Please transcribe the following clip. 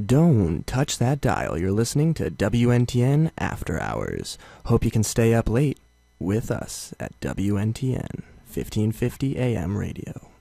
Don't touch that dial. You're listening to WNTN After Hours. Hope you can stay up late with us at WNTN 1550 AM radio.